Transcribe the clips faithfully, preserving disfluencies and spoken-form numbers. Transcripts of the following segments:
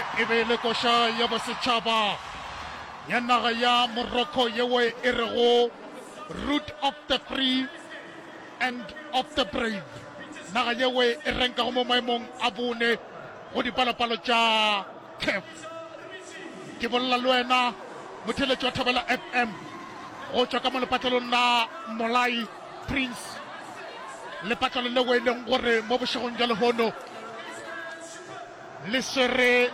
e be le kosha ya bosetšhaba ya naga ya Morocco yewe e rego root of the free and of the brave. Naga yewe e renka go mo maemong a bone go dipalopalo tša C A F. Ke bolela le wena motheletši wa Thobela F M go tšwa ka mo lepatlelong la Molai Prince, lepatlelo leo e leng gore mo bošegong jwa lehono le swere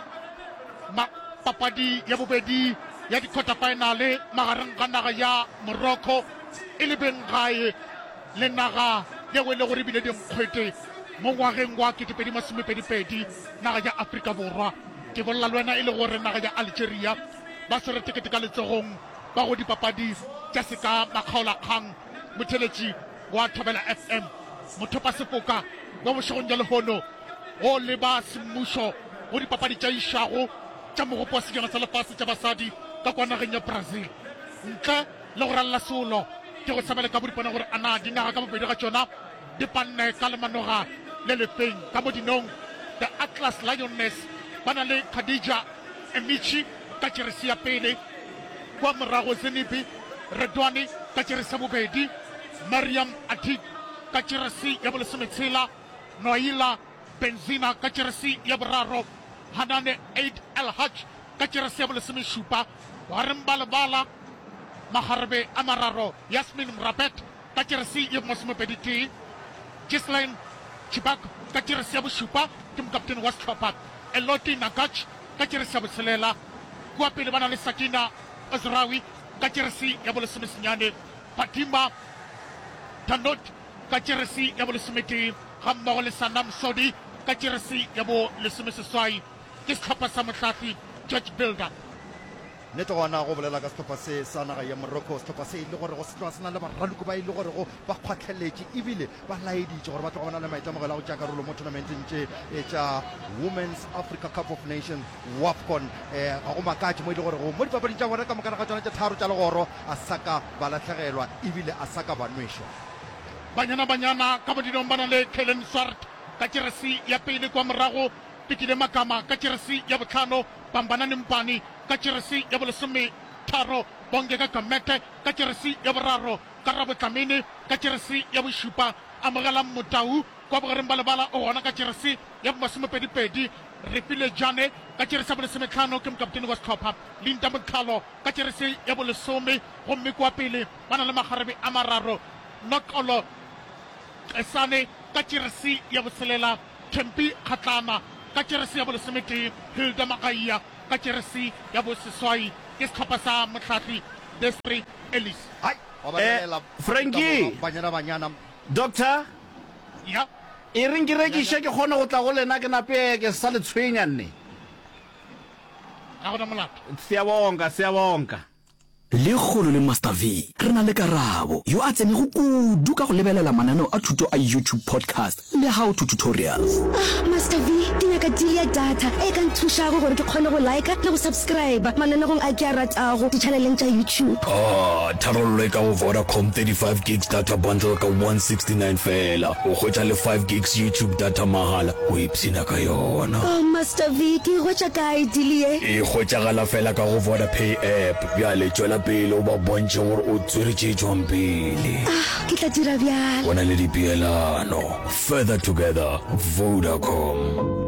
papadi ya bobedi ya di-quarter finale magareng ga naga ya Morocco e le beng gae le naga yeo e le gore ebile dinkgwete mo ngwageng wa ketepedi masomepedipedi naga ya Afrika Borwa. Ke bolela le wena e le gore naga ya Algeria ba swere tekete ka letsogong ba go dipapadi tša se ka makgaolakgang. Motheletši wa Thobela F M mothopa sefoka wa bošegong jwa lehono go leba semmušo go dipapadi tša išago tša mogopo wa sekema sa lefase tša basadi ka kwa nageng ya Brazil. Ntle le go ralla solo ke go sabele ka bodipona gore ana dinaga ka bobedi ga tšona di panne ka lemanoga le lefeng ka mo dinong. The Atlas Lioness ba na le Khadija Emichi ka tšeresi ya pele, kwa morago Zenibi Redwani ka tšeresi ya bobedi, Mariam Atik ka tšeresi ya bolesometshela, Noaila Benzina ka tšeresi ya boraro, Hanane Eid El Hajj ka tšeresi ya bolesomešupa, Warren Balabala Maharbe Amararo, Yasmin Mrabet ka tšeresi ya masomepeditee, Ghislaine Chibak ka tšeresi ya bošupa ke mokaptene wa Strapat, Eloti Nagach ka tšeresi ya botshelela, kua pele ba na le Sakina Azrawi ka tšeresi ya bolesomesenyane, Fatima Tanot ka tšeresi ya bolesometee ga mmogo le Sanam Sodi ka tšeresi ya bolesomeseswai. Ke setlhopha sa mohlafi George Builder. Nete gona go bolela ka setlhopha se sa naga ya Morocco, setlhopha se e le gore go setloa se na le barraluko ba e le gore go ba kgwatlheletše ebile ba laeditše gore ba tlo go bona le maitemogelo a go tšea karolo mo tournamenteng tše tša Women's Africa Cup of Nations WAFCON. ga go makatše mo e le gore go mo dipapading tša bone ka mokana ga tsona tše tharo tša legoro a saka ba latlhegelwa ebile a saka ba nwešwa. Banyana banyana ka bodinong ba na le Kellen Swart ka tšeresi ya pele kwa morago, Pikile Makama ka tšeresi ya botlhano, Bambana Nimpani ka tšeresi ya bolesome tharo, Bongeka Kamete ka tšeresi ya boraro, Karabo Tlamini ka tšeresi ya bošupa, Amogela Motau kwa bogareng ba lebala o gona ka tšeresi ya masomepedipedi, Refile Jane ka tšeresi ya bolesometlhano ke mokaptene wa setlhopha, Linda Motlhalo ka tšeresi ya bolesome, gomme kwa pele ba na le magarebe a mararo, Nokolo Esane ka tšeresi ya botshelela, Tempi Kgatlana ka tšeresi ya bolesometee, Hilda Magaia ka tšeresi ya boseswai. Ke setlhopha sa motlhatlhi Desiree Ellis. Frankie banyana banyana Doctor ya e reng ke rekiša ke kgona go tla go lena ke nape ke sa le tshwenya nne. ga gona molato. Siyabonga siyabonga. Le kgolo le Master V re na le Karabo yo a tsene go kudu ka go lebelela mananeo a thuto a YouTube podcast le how to tutorials. Master V ke nyaka deal ya data e ka nthušago gore ke kgone go like le go subscribe mananeong a ke a ratago di-channeleng tša YouTube. Oh, tharollo e ka go Vodacom thirty-five gigs data bundle ka one sixty-nine fela o hwetša le five gigs YouTube data mahala o ipsina ka yona. Oh Master V ke hwetša kae deal ye? E hwetšagala fela ka go Vodapay app bjale tšwela pele o ba bontše gore o tsweretše tšwang pele. Ah, ke tla dira bjalo. Bona le dipeelano. Further together, Vodacom.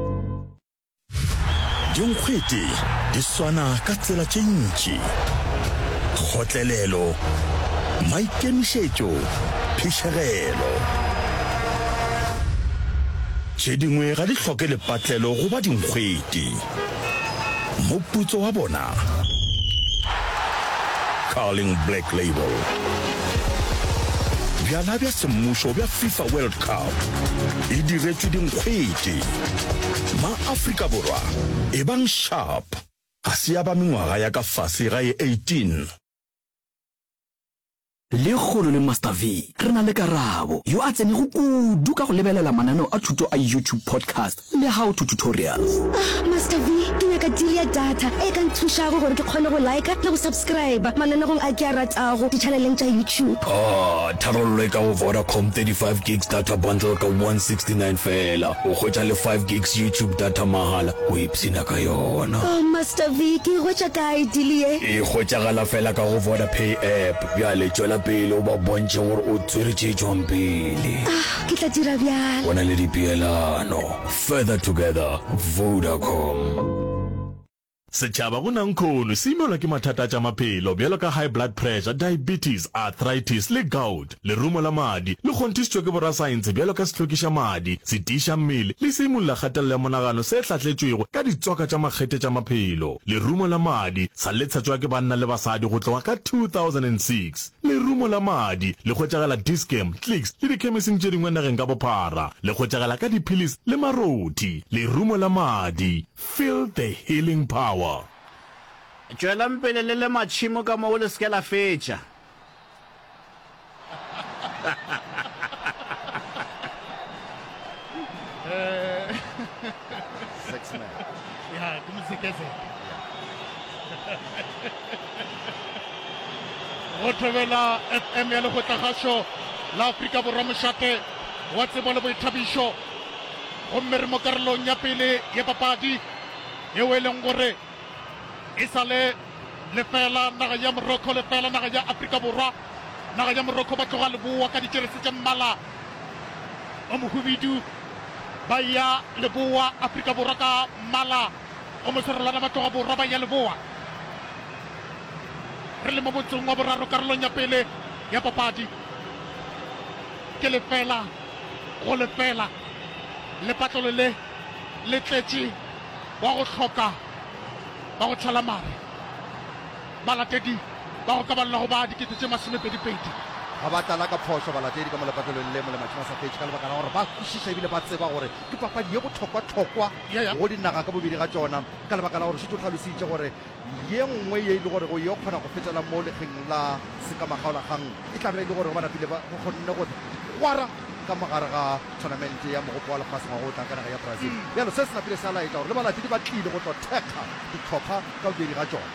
Dinkgwete di swana ka tsela tše ntši. Kgotlelelo, maikemišetšo, phišegelo. Tše dingwe ga di hloke lepatlelo go ba dinkgwete. Moputso wa bona Carling Black Label. Bjala bja semmušo bja FIFA World Cup e diretšwe dinkgwete. Ma Afrika Borwa e bang sharp ga se ya ba mengwaga ya ka fase ga e eighteen. Le kgolo le Master V re na le Karabo yo a tsene go kudu ka go lebelela mananeo a thuto a YouTube podcast le how to tutorials. Ah, Master V ke nyaka deal ya data e ka nthušago gore ke kgone go like le go subscribe mananegong a ke a ratago di-channeleng tša YouTube. ah tharollo e ka go Vodacom thirty-five gigs data bundle ka one sixty-nine fela o hwetša le five gigs YouTube data mahala o ipsina ka yona. Oh Master V, ke hwetša kae deal ye? e hwetšagala fela ka go Vodapay app bjale tšwela pele o ba bontše gore o tsweretše tšwang pele. Ah, ke tla dira bjalo. bona le dipeelano further together Vodacom. Setšhaba go nang khono se imelwa ke mathata tša maphelo bjalo ka high blood pressure, diabetes, arthritis le gout. Lerumo la madi le kgontišitšwe ke borasaense bjalo ka sehlokiša madi, se tiiša mmele le se imolola kgatelelo ya monagano se hlatletšwego ka ditswaka tša makgete tša maphelo. Lerumo la madi sa letšhatšwa ke banna le basadi go tloga ka two thousand six. Lerumo la madi le hwetšagala Dischem, Clicks le dikhemising tše dingwe nageng ka bophara. Le hwetšagala ka diphilis le maroti. Lerumo la madi, feel the healing power. tšwela mpele le le matšhimo ka mo o le seke la fetša. Six man. Ya, ke mosekese. Go thobela F M ya lekgotlagašo la Afrika Borwa mošate wa tsebo le boithabišo gomme re mo karolong ya pele ya papadi yeo e leng gore e sa le lefela naga ya Morocco lefela naga ya Afrika Borwa. Naga ya Morocco ba tloga leboa ka ditšhelese tša mmala o mohubedu ba ya leboa Afrika Borwa ka mmala o moserolana ba tloga borwa ba ya leboa. Re le mo motsong wa boraro karolong ya pele ya papadi ke lefela go lefela lepatlolo le le tletše wa go hloka ba go tšhala mare balatedi ba go kabalela go ba dikete tše masomepedipedi ga ba tlala ka phoso balatedi ka mo lepatlelong le mo le matšhima sa fetše ka lebaka la gore ba kwešiša ebile ba tseba gore ke papadi ye botlhokwa-tlhokwa Ya, ya. go dinaga ka bobedi ga tsona ka lebaka la gore šitse o tlhalositše gore ye nngwe ye e le gore go ye o kgona go fetela mo legeng la sekamagaolagang e tlabe e le gore go banapile go kgonne go gwara ka mogare ga tournament ya mogopo wa lefatsheng wa go tla ka naga ya Brazil. Bjalo se se napile se a laeta gore le balatedi ba tlile go tlo thekga ditlhopha ka bobedi ga tsona.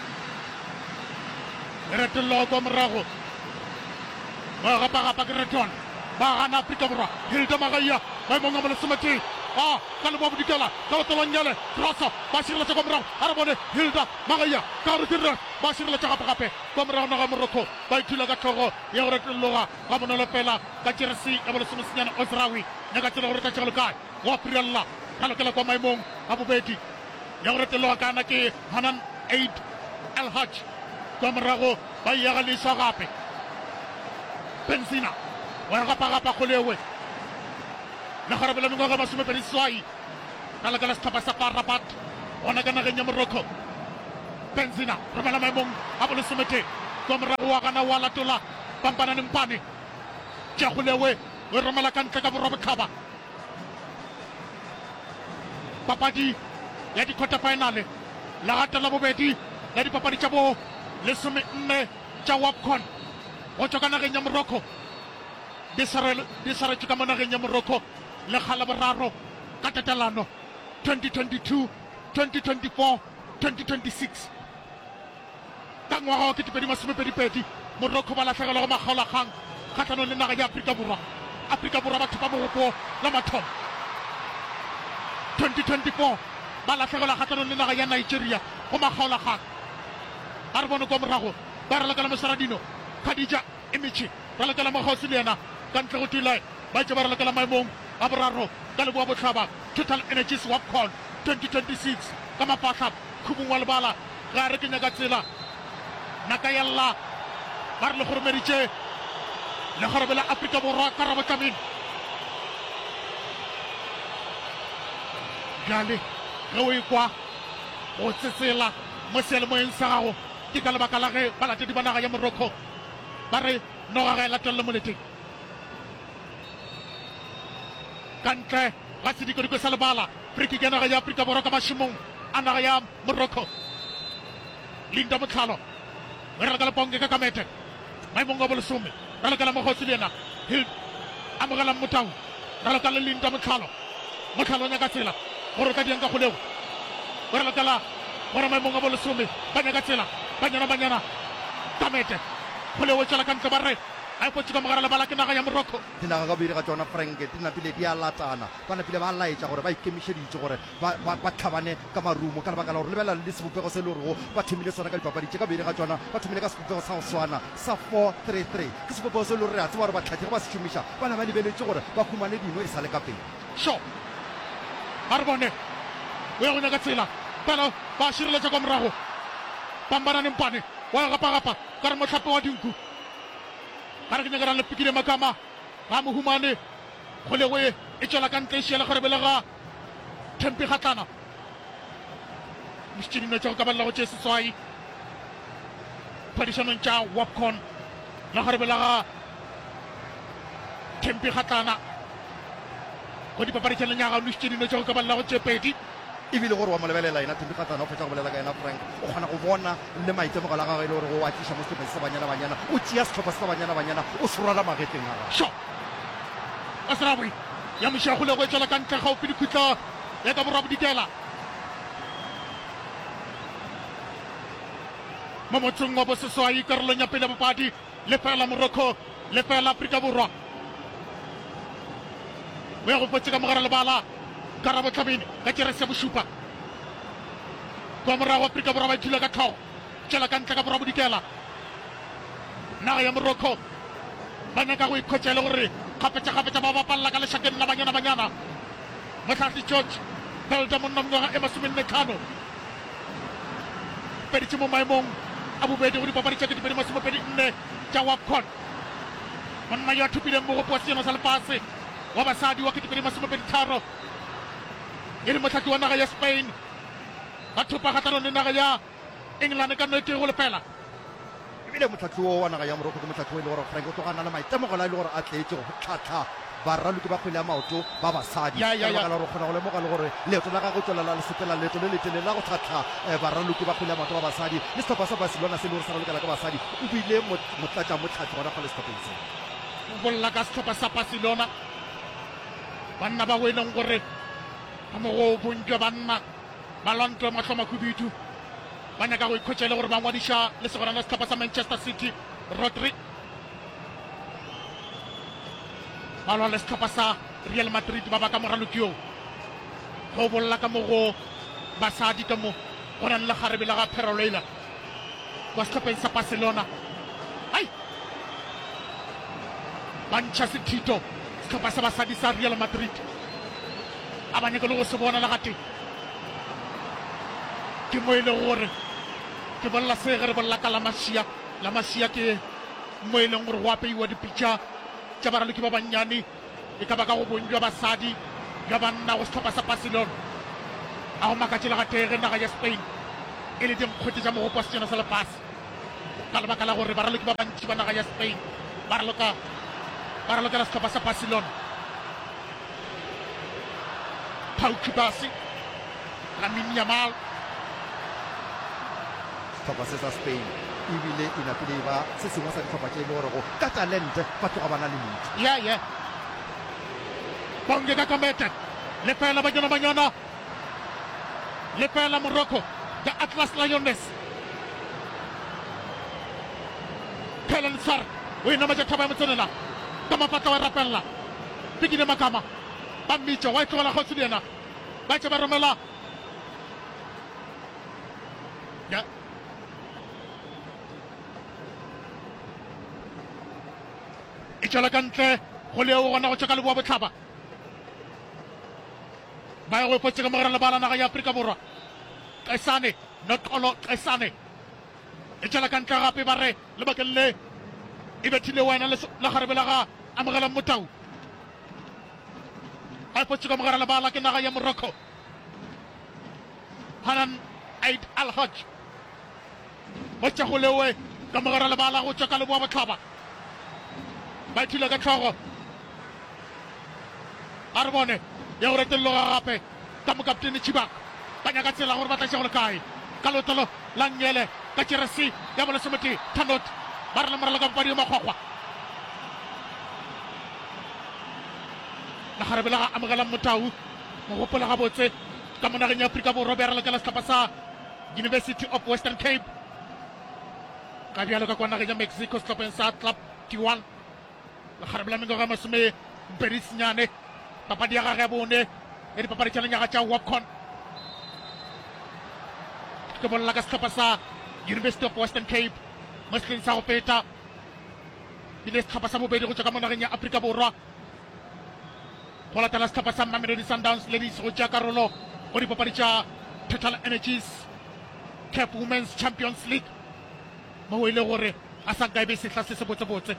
e retelelo kwa morago ba gapa-gapa ke reton ba gana Afrika Borwa Hilda Magaya maemong a mo lesomete a ka leboa bodikela ka botelong yale crosso ba šireletša kwa morago a re bone Hilda Magaya ka gore tirre ba šireletša gape-gape kwa morago naga Morocco ba ithula ka tlhogo ya go retelologa ga bonolo fela ka jeresi ya bo lesomesenyana Ozrawi nyaka tsela gore ka tšegelo kae wa pirella ka lokela kwa maemong a bobedi ya go retelologa kana ke Hanan Eid El Haj kwa morago ba iagalešwa gape Benzina wa gapa-gapa kgolewe le garabela mengwaga masomepedi seswai ka leka la setlhapa sa Far Rabat gona ka nageng ya Morocco. Benzina romela maemong a bo lesomete kwa morago wa gana wa latola pampanane mpane tša kgolewe o e romela ka ntle ka borwa botlhaba. Papadi ya di-quarter finale la gatela bobedi la dipapadi tša bo lesome nne tša WAFCON go tšwa ka nageng ya Morocco di saretšwe ka mo nageng ya Morocco lekgala boraro ka tatelano twenty twenty-two, twenty twenty-four, twenty twenty-six. Ka ngwaga wa ketepedi masomepedipedi Morocco ba latlhegelwa go makgaolakgang kgatlhanong le naga ya Afrika Borwa. Afrika Borwa ba thopa mogopo la mathomo. twenty twenty-four ba latlhegelwa kgatlhanong le naga ya Nigeria go makgaolakgang. A re bone kwa morago ba re lekala Mosaradino Khadija Emichi ba lekala mogausi le yena ka ntle go tulae ba itse ba re lekala maemong a boraro ka leboa botlhaba Total Energies WAFCON twenty twenty-six ka mapatla khubung wa lebala ga re kenya ka tsela naka ya lla ba re le goromeditše le gorobe la Afrika Borwa karabo tlameng bjale ge o ekwa go tsetsela mo sealemoeng sa gago ke ka lebaka la ge balatedi ba naga ya Morocco ba re noga ga e latelele moleteng ka ntle ga sedikodiko sa lebala frikik ya naga ya Afrika Borwa ka mašimong a naga ya Morocco. Linda Motlhalo re lekala ponge ka kamete maemong a bo lesome re lekala mogausi le ena Hild amogelang motau re lekala Linda Motlhalo Motlhalo nyaka tsela gore ka diang ka golego o re lokela gore maemong a bolesome ba nyaka tsela banyana banyana tamete kgole o tsela ka ntle ba re a ipotse ka mogara lebala ke naga ya Morocco dinaga ka bobedi ga tsona frank di napile di a latana ba napile ba laetša gore ba ikemišeditše gore ba tlhabane ka marumo ka lebaka la gore lebelela le sebopego se le gorego ba thomile sona ka dipapaditše ka bobedi ga tsona ba thomile ka sebopego sa go swana sa four three three ke sebopego se le gore re a tseba gore batlhatlhi ge ba se šomiša ba na ba lebeletše gore ba humane dino e sa le ka pele sho a re bone o ya go nyaka tsela fela ba šireletša kwa morago pambananempane wa gapagapa ka re motlhape wa dinku ga re ke nyakana le pikile makama ga mohumane kgolegoe e tswela ka ntle e šiela gore belega tempe gatlana mošitše dino tša go kabalela go tšee seswai phadišanong tša wapcon la gore belega tempe gatlana go dipapadi tša lenyaga mošitše dino tša go kabalela go tšee pedi ebile gore wa mo lebelela ena tempe katana o fetša go bolela ka ena frank o kgona go bona le maitemogelo a gagwe e le gore go wa tliša mo setlhopheng sa banyana banyana o tšea setlhopha sa banyana banyana o se rwala magetleng a gagwe sho a seraboi ya mošia golego e tswela ka ntle gaufi dikhutla ya ka borwa bodikela mo motsong wa boseswai karolong ya pele bopadi lefela Morocco lefela Afrika Borwa o ya go potse ka mogara lebala karabo tlhabene ka kerese bošupa kwa morago Afrika Borwa ba ithula ka tlhogo tšela ka ntle ka borwa bodikela naga ya Morocco ba nyaka go ikhwetša le gore kgapetša-kgapetša ba bapalela ka lešakeng la banyana-banyana motlhatlhi George Belda monna mengwaga e masomenne tlhano peditše mo maemong a bobedi go dipapadi tša ke dipedi masomepedi nne tša wapcon monna yo a thupileng mogopo wa seeno sa lefase wa basadi wa ketepedi masomepedi tharo e le motlhaki wa naga ya Spain ba thupa kgatlhanong le naga ya England ka nnete go lefela ebile motlhatlhi o wa naga ya Morocco ke motlhatlhi o e le gore frank o tlogana le maitemogelo a e le gore a tletse go tlhatlha baraloki ba kgwele ya maoto ba basadi Ya, ya, ya. ka lebaka la gore o kgona go lemoga le gore leeto la gagwe tswelela le sepela leeto le letele la go tlhatlha baraloki ba kgwele ya maoto ba basadi le setlhopha sa Barcelona se le gore sa ralokela ka basadi o bile motlatša motlhatlhi gona go le setlhopheng se o bolla ka setlhopha sa Barcelona banna ba boeleng gore ka mogo bontswe banna ba lwantlwe matlhomakhubidu ba nyaka go ikhwetša le gore ba ngwadiša le segorana setlhopha sa Manchester City Rodri ba lwa le setlhopha sa Real Madrid ba ba ka moralokio go bolla ka mogo basadi ka mo go nang le garebe la ga Pereira kwa setlhopheng sa Barcelona ai ba ntšha sethito setlhopha sa basadi sa Real Madrid a ba nyaka le go se bona le gate ke mo e le gore ke bolla se ge re bolla ka la masia la masia ke mo e leng gore go apeiwa dipitša tša baraloki ba bannyane e ka ba ka go bonjwa basadi jwa banna go setlhopha sa Barcelona a go makatše le gatege naga ya Spain e le dinkgwete tša mogopo wa seeno sa lefase ka lebaka la gore baraloki ba bantši ba naga ya Spain ba ralokela setlhopha sa Barcelona Pau Kubasi Lamine Yamal setlhopha se sa Spain ebile e napile ba se sengwe sa ditlhopha tše e le gore go ka talente ba tloga ba na le metsi ya ya bonge ka kamete lefela banyana-banyana lefela Morocco the Atlas Liones Kellen Sar o inametša thaba ya motsenela ka mapatla wa rapelela pikile makama ba mmitša wa e tlogela kgotsi le yena ba tše ba romela ya e tšwela ka ntle go leo gona go tšeka leboa botlhaba ba ya go epotse ka mogera lebala naga ya Afrika Borwa Kaisane Notolo Kaisane e tšwela ka ntle gape ba re lebakeng le e bethile wena la garebe la ga amogela motau a epotse ka mogera lebala ke naga ya Morocco Hanan Aid Al-Haj ba tša go lewe ka mogera lebala go tšeka leboa botlhaba ba ithula ka tlhogo a re bone ya go retelloga gape ka mokaptene Chibak ba nyaka tsela gore ba tlaše go le kae ka lotolo la Nyele ka jeresi ya bolesomete Tanot ba re le moralo ka bopadi yo makgwakgwa la garebe la ga amogela motau mo gopola gabotse ka mo nageng ya Afrika Borwa ba rala ka la setlhopha sa University of Western Cape ka bjalo ka kwa nageng ya Mexico setlhopheng sa Club T one la kgarebe la mengwaga masome pedi senyane papadi ya gage ya bone e dipapadi tša lenyaga tša WAPCON ke bolela ka setlhopha sa University of Western Cape mo setlheng sa go feta bile setlhopha sa bobedi go tšwa ka mo nageng ya Afrika Borwa go latela setlhopha sa Mamelodi Sundowns Ladies go tšea karolo go dipapadi tša Total Energies Cape Women's Champions League mo e le gore a sa nka e be setla se se botsebotse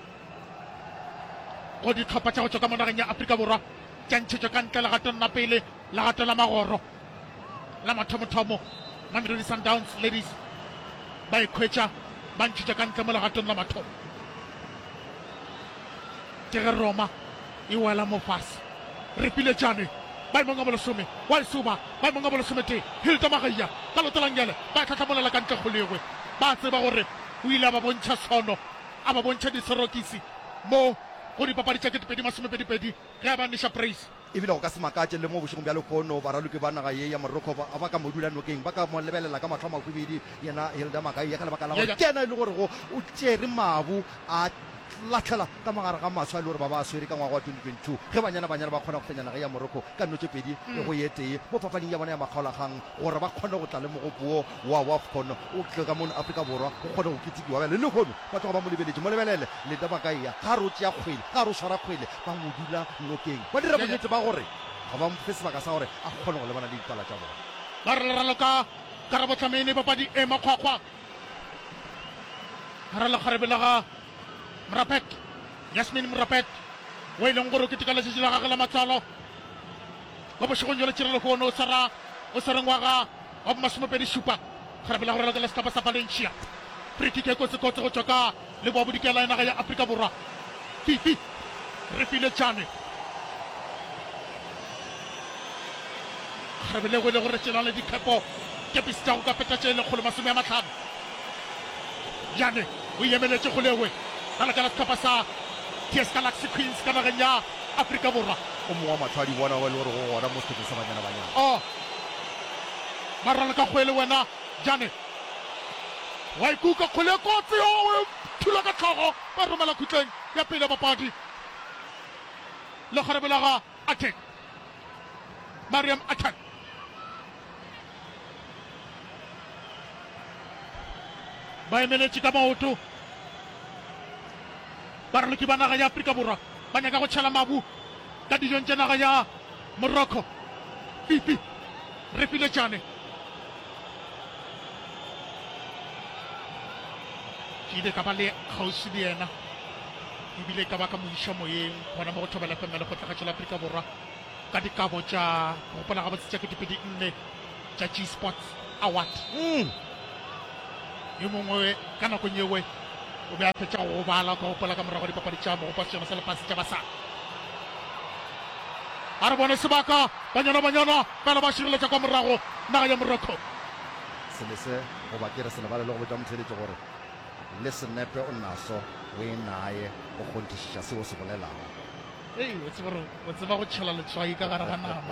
go ditlhopha tša go tšwa ka mo nageng ya Afrika Borwa tša ntšhetšo ka ntle legato nna pele legato la magoro la mathomothomo Mamelodi Sundowns Ladies ba ikhwetša ba ntšhetša ka ntle mo legatong la mathomo ke ge Roma e wela mo fase re pile tšane ba imong a bolesome wa lesuba ba imong a bolesome te Hilda Magaiya ka lotelang yele ba tlhatlhamolela ka ntle kgolegwe ba tseba gore o ile a ba bontšha sono a ba bontšha diserokisi mo go dipapadi tša ketepedi masomepedipedi ge a ba neša praise ebile go ka se makatše le mo bošegong bja lekgono baraloki ba naga ye ya morocco ba ba ka modula nokeng ba ka mo lebelela ka matlho a makobedi yena Hilda Magaiya ka lebaka la gore ke ena e le gore go o tšere mabu a latlhela ka magare ga maswa le gore ba ba swere ka ngwaga wa twenty twenty-two ge banyana banyana ba kgona go fenya naga ya morocco ka notse pedi le go ye tee mo papading ya bona ya makgaolagang gore ba kgone go tla le mogopuo wa WAFCON o tle ka mono Afrika Borwa go kgone go ketekiwa bjale le kgono batho ba mo lebeletše mo lebelele Hilda Magaiya ga re o tšea kgwele ga re o swara kgwele ba modula nokeng ba dira bonnete ba gore ga ba mfe sebaka sa gore a kgone go lebana le dipala tša bona ba re leralo ka karabotlamene papadi e makgwakgwa ga re le kgarebela ga Mrapet Yasmin Mrapet wa ileng gore o keteka letšatši la gage la matsalo go bošegong jole tšerele go one o sara o sareng wa ga wa bomasomepedi šupa kgarebela gore lekela setlhopha sa Valencia pretty ke kotsekotse go tšwa ka le boa bodikela ya naga ya Afrika Borwa fifi re file tšane kgarebele go ile gore tšelang le dikhepo kepisi tša go ka feta tše lekgolo masome ya matlhano jane o emeletše golewe ka lekala setlhopha sa T S Galaxy Queens ka nageng ya Afrika Borwa o mongwe wa matlho a di bona wa e le gore go gona mo setlhopheng sa banyana banyana o ba rala ka kgwele wena jane wa ikuka kgwele kotsi o thula ka tlhogo ba romela khutleng ya pele ya bapadi le kgarebela ga attack Mariam attack ba emeletše ka maoto baraloki ba naga ya Afrika Borwa ba nyaka go tšhela mabu ka dijong tša naga ya Morocco pipi re file tšane ke ile ka ba le kgausi le yena ebile ka ba ka moiša moyeng gona mo go thobela femele go tlagatša la Afrika Borwa ka dikabo tša go gopola ga botse tša ketepedi nne tša G Sports Award yo mongwe ka nakong yewe o be a phetša go bala ka gopola ka morago dipapadi tša mogopa seeno sa lepase tša basadi a re bone sebaka banyana-banyana fela ba šireletša kwa morago naga ya Morocco sele se goba ke re se lebale le go botša motheletše gore le senepe o naso o e naye o kgontišiša se o se bolelago ei o tseba go tšhela letswai ka gare ga nama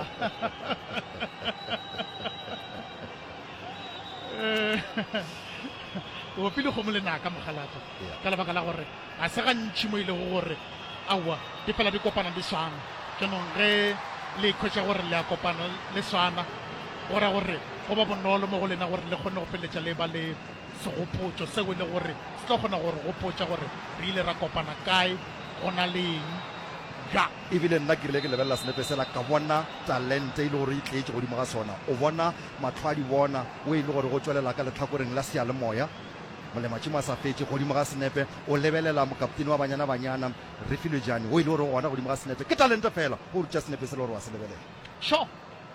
o pele go mo lenaka mogalato ka lebaka la gore a se gantši mo ile go gore aowa di fela di kopana di swana kenong ge le ikhwetša gore le a kopana le swana gore gore go ba bonolo mo go lena gore le kgone go feletša le ba le segopotšo seo e le gore se tlo kgona gore gopotša gore re ile ra kopana kae go na leng ja ebile nna ke rile ke lebelela senepe sela ka bona talente e le gore e tleetse godimo ga sona o bona matlho a di bona o e le gore go tswelela ka letlhakoreng la sealemoya molematšimo a sa fetse godimo ga senepe o lebelela mokaptene wa banyana-banyana Refilwe Jane o e le gore gona godimo ga senepe ke talente fela go rutša senepe se le gore wa se lebelela sure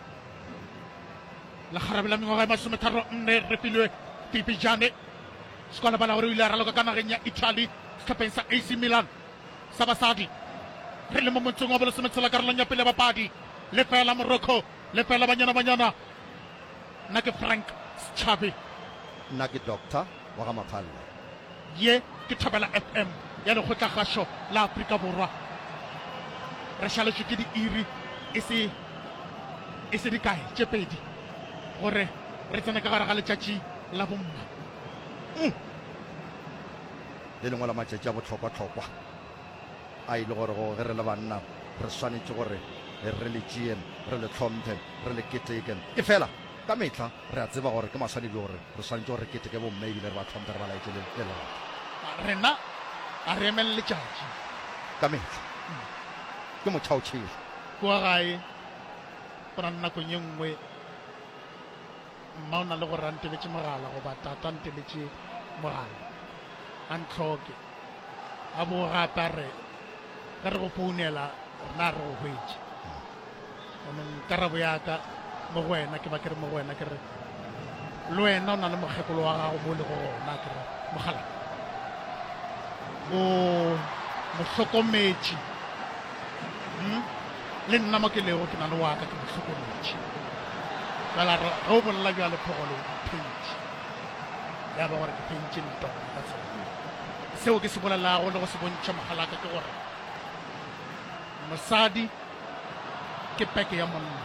la kgarabela mengwaga ya masometharo nne Refilwe Pipi Jane sekola bala gore o ile a raloka ka nageng ya Italy setlhopheng sa A C Milan sa basadi re le mo montsong wa bolesometshela karolong ya pele ya bapadi le fela Morocco le fela banyana-banyana nna ke Frank Schabe nna ke doctor wa ga Maphalle ye ke Thobela F M ya lekgotlagašo la Afrika Borwa re šaletšwe ke di-iri e se e se di kae tše pedi gore re tsene ka gare ga letšatši la bomma. le lengwe la matšatši a bohlokwa-hlokwa a ile gore go ge re le banna re swanetše gore re le tšeen re le tlhomphe re le keteken e fela ka mehla re a tseba gore ke maswanedi gore re swanetše gore re keteke bomme ebile re ba tlhomphe re ba laetse le lerato rena a re emele letšatši ka mehla ke motšhaotšhele kua gae go na nakong ye nngwe mma o na le gore a ntebetše mogala goba tata a ntebetše mogala a ntlhoke a bo gape a re ka re go founela rena a re go hwetše anong karabo yaka mo go wena ke ba ke re mo go wena ke re le wena o na le mokgekolo wa gago mo le go gona ke re mogala o mohlokometše le nna mo ke lego ke na le wa ka ke mohlokometše fela ga o bolela bja lephogolo pentši ya ba gore ke pentše ntona ka tsela seo ke se bolelago le go se bontšha mogalaka ke gore mosadi ke peke ya monna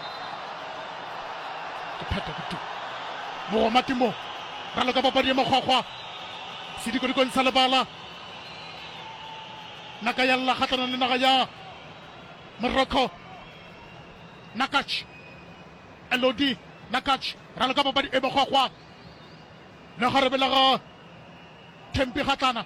ke pheta kutu mogomati mo ralo ka papadi ya mokgwakgwa sedikodikong sa lebala naka ya lla kgatlana le naga ya Morocco Nakach Elodie Nakach ralo ka papadi e mokgwakgwa le garebela ga tempi kgatlana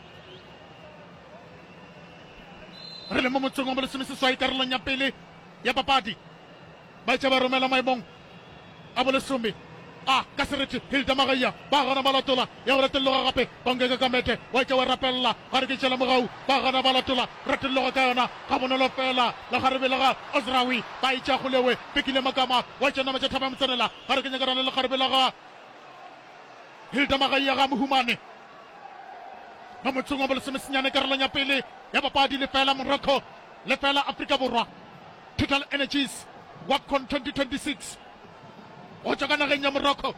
re le mo motseng wa mo lesome seswai karolong ya pele ya papadi ba itse ba romela maemong a bo lesome a ka seretse Hilda Magaya ba gana ba latola ya go latelloga gape bongeke ka mete wa itse wa rapelela ga re ke tšela mogau ba gana ba latola ratelloga ka yona ga bonolo fela le garebela ga Ozrawi ba itse go lewe pekile makama wa itse nama tša thaba motsenela ga re ke nyakarana le garebela ga Hilda Magaya ga mohumane mo motseng wa bo lesome senyane karolong ya pele ya papadi le fela Morocco le fela Afrika Borwa Total Energies WAFCON twenty twenty-six o tšwa ka nageng ya Morocco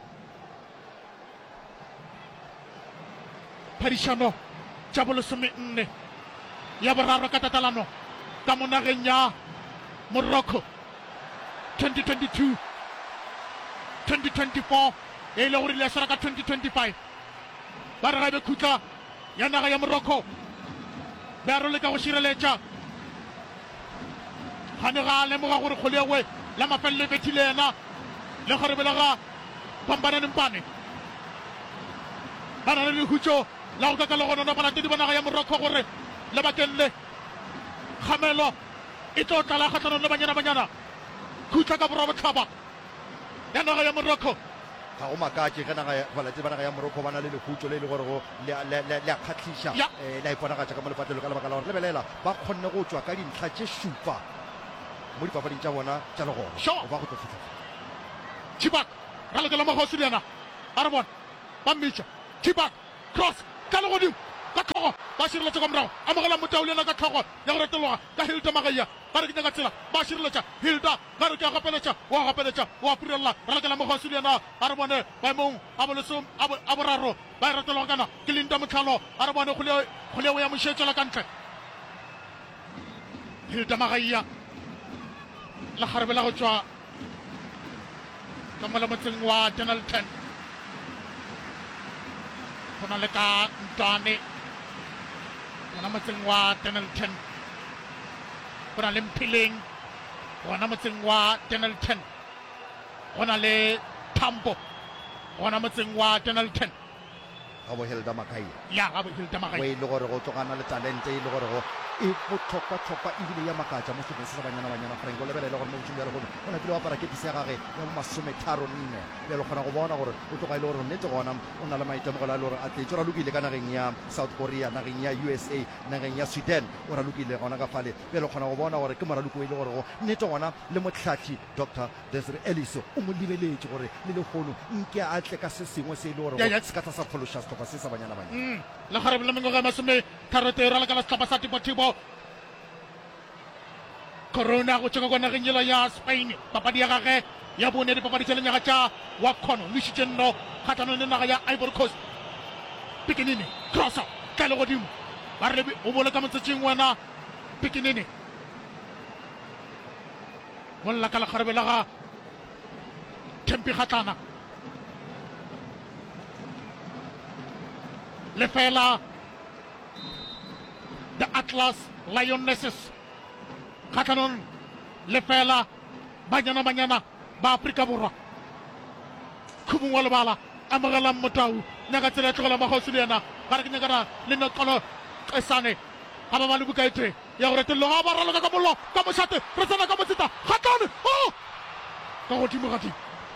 phadišano tša bolesome nne ya boraro ka tatalano ka mo nageng ya Morocco twenty twenty-two twenty twenty-four e ile gore le ya swara ka twenty twenty-five ba re ga be khutla ya naga ya Morocco ba re le ka go šireletša gane ga lemoga gore kgolegwe la mafelelo e bethile ena le garebela ga pambananempane ba na le lehutšo la go ka ka le gonona balatedi ba naga ya Morocco gore lebakeng le kgamelo e tlo tlala kgatlhanong le banyana-banyana khutla ka borwa botlhaba ya naga ya Morocco ga go makatše ge balatedi ba naga ya Morocco ba na le lehutšo le e le gore go le a kgatlhiša la iponagatša ka mo lepatlelo ka lebaka la gore lebelela ba kgonne go tšwa ka dintlha tše šupa mo dipapading tša bona tša legoro ba go tlo fitlha Chibak ralekela magosi le yena a re bona ba mmitša Chibak cross ka le godimo ka tlhogo ba šireletša ka morago amogela motao le yena ka tlhogo ya go reteloga ka Hilda Magaya ga re ke nyaka tsela ba šireletša Hilda ga re ke a gapeletša wa gapeletša wa pirelela ralekela magosi le yena a re bone baemong a boraro ba e reteloga kana ke Linda Motlhalo a re bone kgoleo ya mošetšela ka ntle Hilda Magaya la garebela go tšwa ka mola motseng wa Denelton go na le ka Ntwane gona motseng wa Denelton go na le Mpileng gona motseng wa Denelton go na le Tambo gona motseng wa Denelton ga bo Hilda Magaya ya ga bo Hilda Magaya o e le gore go tsogana le talente e le gore go e botlhokwa-tlhokwa ebile ya makatša mo sebeng se sa banyana-banyana frank o lebelele gore mo botšong bja legolo o na pele wa paraketise ya gage ya bo masometharo nne bjale kgona go bona gore o tloga e le gore nnete gona o na le maitemogelo a le gore a tletse o ra lokile ka nageng ya South Korea nageng ya U S A nageng ya Sweden o ra lokile gona ka fale bjale kgona go bona gore ke moraloko e le gore go nnete gona le motlhatlhi Doctor Desiree Ellis o mo lebeletše gore le lekgono nke a tle ka se sengwe se e le gore se ka tla sa phološa setlhopha se sa banyana-banyana le gare le mengwe ga masome tharoteo ra le ka la setlhopha sa tipotipo Corona go tšwa kwa nageng yela ya Spain papadi ya gage ya bone dipapadi tša lenyaga tša WAFCON o lešiše nno kgathanong le naga ya Ivory Coast Pikinini crosser ka le godimo ba re o bole ka motsetšeng wena Pikinini golla ka lekgarebe la ga Tempi Kgatlana lefela the Atlas Lionesses Kgatlanon lefela Banyana Banyana ba Afrika Borwa khumungwa lebala amagala motau nyaga tsela tlola magausi le yena ba re ke nyaka le nokolo Xesane ga ba ba le bukaite ya gore tlo ga ba raloka ka mollo ka moshate re tsena ka motsita Kgatlana oh ka go dimo ga dimo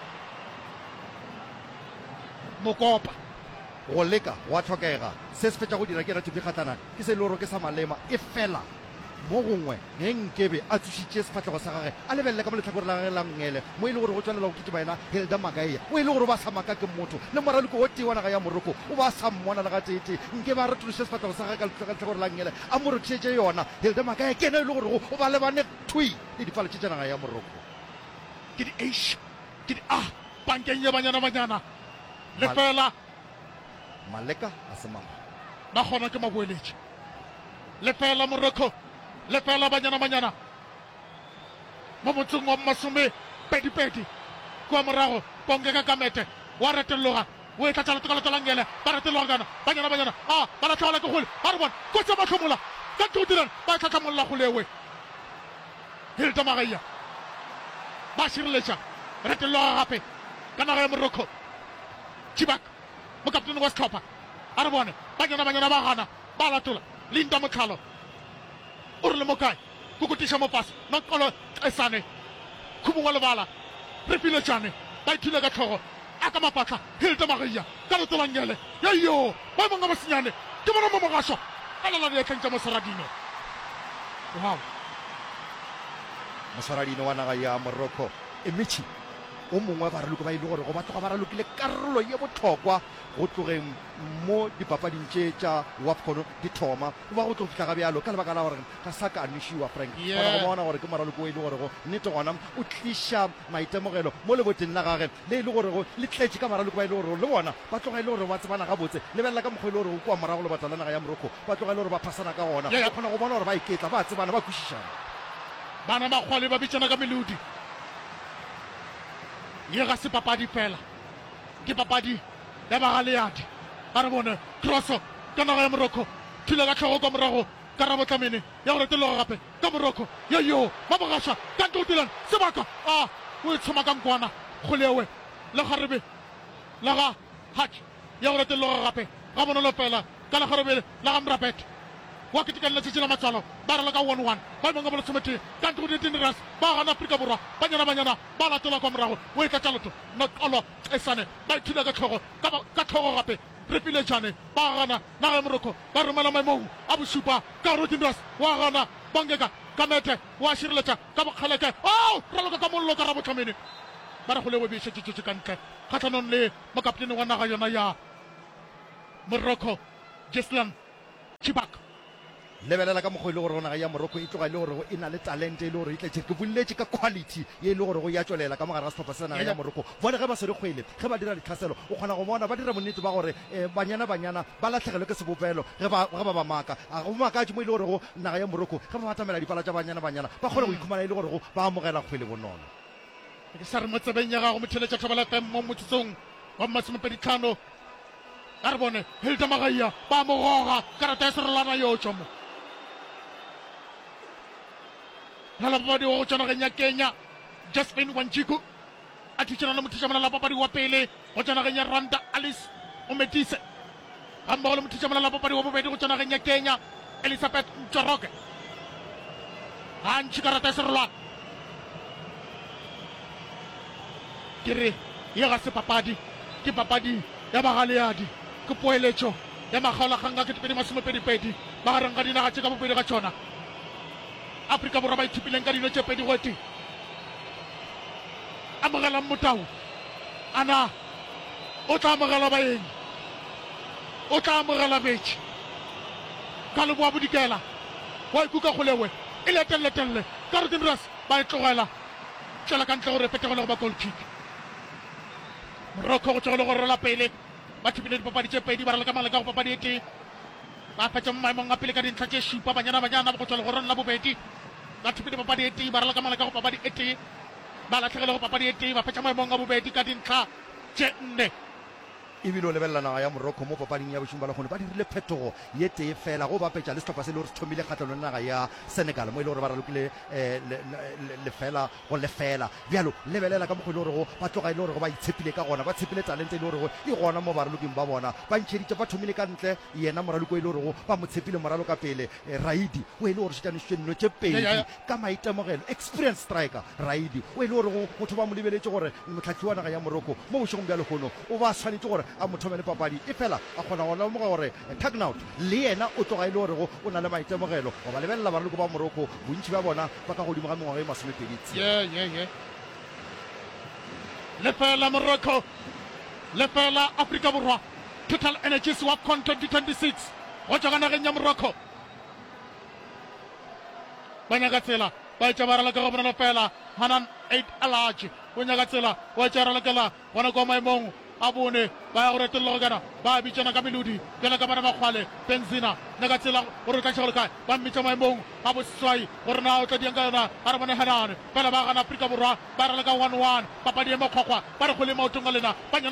mokopa go leka wa tlhokega se se fetša go dira ke ra Tempi Kgatlana ke se loro ke sa malema e fela mo gongwe ge nkebe a tsošitše sefatlhego sa gage a lebelele ka mo letlhakore la gage la ngele mo e le gore go tswalela go kete baena Hilda Magaia o e le gore ba sa maka ke motho le moraloko o tee wa naga ya Morocco o ba sa mmona le ga tete nke ba retološe sefatlhego sa gage ka letlhakore la ngele a mo rothišetše yona Hilda Magaia ke ena e le gore o ba lebane thui le difaletše tša naga ya Morocco ke di asia ke di a bankeng ye Banyana Banyana lefela Maleka a se mama ba kgona ke maboeletše lefela Morocco lefela Banyana Banyana mo motsong wa masome pedipedi kwa morago bonke ka kamete wa retelloga o e tlatsa letokalo tsa langele ba retelloga kana Banyana Banyana a ba latlhagala ke gole ba re bona kotsa matlhomola ka tsotirana ba tlhatlhamolola go lewe Hilda Magaia ba šireletša retelloga gape ka naga ya Morocco Chibak mokaptene wa setlhopha a re bone Banyana Banyana ba gana ba latola Linda Motlhalo o re le mo kae kokotiša mo fase nokolo Xesane khumungwa lebala re filetšane ba ithile ka tlhogo a ka mapatla Hilda Magaia ka letolangele yayo ba manga ba senyane ke bona mo mogašwa a lela diatleng tša Mosaradino wow Mosaradino wa naga ya Morocco emetšhi o mongwe ba raloko ba ile gore go ba tloga ba ralokile karolo ye botlhokwa go tlogeng mo dipapading tše tša WAFCON di thoma o ba go tlo fitlha ga bjalo ka lebaka la gore ga sa ka anišiwa Frank gona go bona gore ke moraloko o e le gore go nnete gona o tliša maitemogelo mo leboteng la gage le e le gore go le tletše ka maraloko ba e le gore le bona ba tloga e le gore ba tsebana gabotse lebelela ka mokgwa e le gore go kwa morago le batla la naga ya Morocco ba tloga e le gore ba phasana ka gona ba kgona go bona gore ba iketla ba tsebana ba kwešišana bana ba kgwale ba bitšana ka melodi ye ga se papadi fela ke papadi ya bagaleadi ba re bone crosso ka naga ya Morocco thile ka tlhogo ka morago ka rabotlamene ya gore teloga gape ka Morocco yoyo ba bogašwa ka ntotilane sebaka a o e tshoma ka nkwana go lewe le garebe la ga hach ya gore teloga gape ga bonolo fela ka la garebe la ga Mrabet wa ketekane la tšetše la matswalo ba rela ka one one ba bangwe ba lesomete ka nto ditinras ba gana Afrika Borwa Banyana Banyana ba latela kwa morago o e tla tšaloto nokolo Xesane ba ithile ka tlhogo ka tlhogo gape re filetšane ba gana naga ya Morocco ba romela maemong a bosupa ka rotinras wa gana bangeka ka mete wa šireletša ka bokgaleke o raloka ka mollo ka rabotlamene ba re go lewe bešetšetšetše ka ntle kgatlhanong le mokaptene wa naga yona ya Morocco Jeslan Chibak lebelela ka mokgwa e le gore go naga ya Morocco e tloga e le gore go e na le talente e le gore e tletše ke bolletše ka quality ye e le gore go ya tswelela ka mogare ga setlhopha sa naga ya Morocco bone ge ba se re kgwele ge ba dira ditlhaselo o kgona go bona ba dira bonnete ba gore Banyana Banyana ba latlhegelwe ke sebopelo ge ba ba maka a go makatše mo e le gore go naga ya Morocco ge ba batamela dipala tša Banyana Banyana ba kgona go ikhumana e le gore go ba amogela kgwele bonolo ke sa re mo tsebeng ya gago motheletša Thobela F M mo motsotsong wa masomepeditlhano a re bone Hilda Magaia ba mo goga karata ya serolana yo tšwa mo la la papadi wa go tswana ga nya Kenya Jasmine Wanjiku a thušana le mothišamana la papadi wa pele go tswana ga nya Randa Alice Ometise ga mmogo le mothišamana la papadi wa bobedi go tswana ga nya Kenya Elizabeth Njoroge ga ntši karata ya serolwana ke re ye ga se papadi ke papadi ya bagaleadi ke poeletšo ya makgaolakgang ka ketepedi masomepedipedi ba gareng ga dinaga tše ka bobedi ga tšona Afrika Borwa ba ithupileng ka dino tše pedi gote amogelang motau ana o tla amogela baeng o tla amogela betše ka leboa bodikela wa ikuka go lewe e letelletelele ka rotinras ba e tlogela tšwela ka ntle gore petegole go ba goal kick Morocco go tsogole go rola pele ba thupile dipapadi tše pedi ba rela ka maleka go papadi e tee ba phetša mo maemong a pele ka dintlha tše šupa Banyana Banyana go tswela go rona bobedi ba thupile papadi e tee ba rela ka maleka go papadi e tee ba latlhegele go papadi e tee ba fetša maemong a bobedi ka dintlha tše nne ebile o lebelela naga ya morocco mo papading ya bošimo ba lekgone ba dirile phetogo ye tee fela go bapetša le setlhopha se le gore se thomile kgatlhanong le naga ya senegal mo e le gore ba ralokile lefela go lefela bjalo lebelela ka mokgwa e le gorego ba tloga e le gorego ba itshepile ka gona ba tshepile talente e le gorego e gona mo baraloking ba bona ba ntšheditše ba thomile ka ntle yena moraloko e le gorego ba mo tshepile moralo ka pele raidi o e le gore setšanišitše nno tše pedi ka maitemogelo experience striker raidi o e le gorego motho ba mo lebeletše gore motlhatlhi wa naga ya morocco mo bošegong bja lekgono o ba tshwanetse gore a mothomele papadi e fela a kgona go lemoga gore tagnout le yena o tloga e le gorego o na le maitemogelo go ba lebelela baraloko ba morocco bontši ba bona ba ka godimo ga mengwaga e masomepedi ye ye ye lefela morocco lefela afrika borwa total energies wa con twenty twenty-six go tšwa ka nageng ya morocco ba nyaka tsela ba etša ba ralaka go bonala fela hanan eight alaji o nyaka tsela o etša ralakela gona kwa maemong a bone ba ya go retologo kana ba bitšana ka melodi bjala ka bana bakgwale benzina nyaka tsela gore tlaša gore kae ba mmitša maemong a boswai gore na o tla diang ka yona a re bone hanane fela ba gana afrika borwa ba ralaka one one papadi e mokgwakgwa ba re kgole maotong a lena ba